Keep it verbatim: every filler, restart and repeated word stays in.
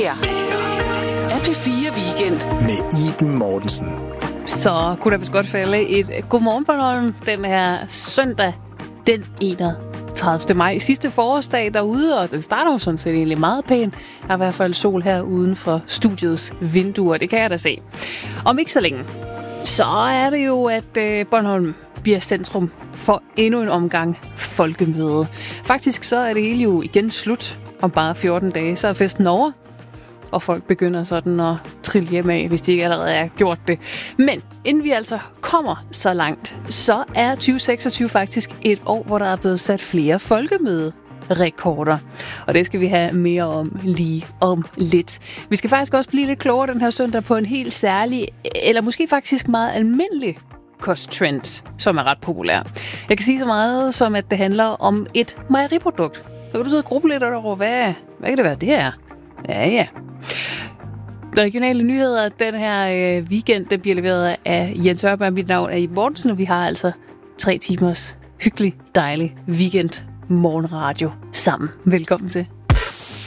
her er P fire Weekend med Iben Mortensen. Så kunne der vist godt falde et godmorgen Bornholm den her søndag, den enogtredivte maj. Sidste forårsdag derude, og den starter jo sådan set egentlig meget pæn. Der er i hvert fald sol her uden for studiets vinduer, det kan jeg da se. Om ikke så længe, så er det jo, at øh, Bornholm bliver centrum for endnu en omgang folkemøde. Faktisk så er det hele jo igen slut om bare fjorten dage, så er festen over. Og folk begynder sådan at trille hjem af, hvis de ikke allerede er gjort det. Men inden vi altså kommer så langt, så er tyve seksogtyve faktisk et år, hvor der er blevet sat flere folkemøderekorder. Og det skal vi have mere om lige om lidt. Vi skal faktisk også blive lidt klogere den her søndag på en helt særlig, eller måske faktisk meget almindelig kosttrend, som er ret populær. Jeg kan sige så meget som, at det handler om et mejeriprodukt. Så kan du sidde og gruble lidt over, hvad, hvad kan det være, det er? Ja, ja. De regionale nyheder den her øh, weekend, den bliver leveret af Jens Ørberg. Mit navn er Iben Mortensen, og vi har altså tre timers hyggelig, dejlig weekend morgenradio sammen. Velkommen til.